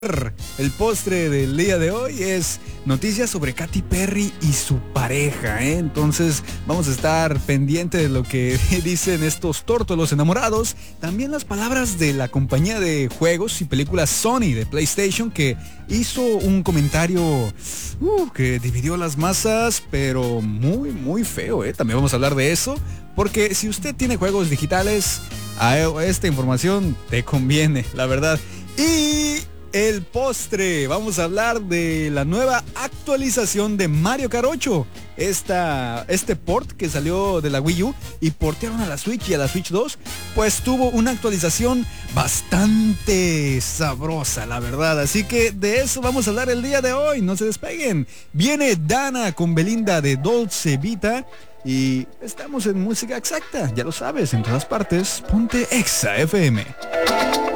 El postre del día de hoy es noticias sobre Katy Perry y su pareja, ¿eh? Entonces vamos a estar pendiente de lo que dicen estos tórtolos enamorados. También las palabras de la compañía de juegos y películas Sony de PlayStation, que hizo un comentario que dividió las masas, pero muy feo, ¿eh? También vamos a hablar de eso, porque si usted tiene juegos digitales, a esta información te conviene, la verdad. Y el postre, vamos a hablar de la nueva actualización de Mario Kart 8. Este port que salió de la Wii U y portearon a la Switch y a la Switch 2, pues tuvo una actualización bastante sabrosa, la verdad. Así que de eso vamos a hablar el día de hoy, no se despeguen. Viene Dana con Belinda de Dolce Vita. Y estamos en música exacta, ya lo sabes, en todas partes, ponte Exa FM.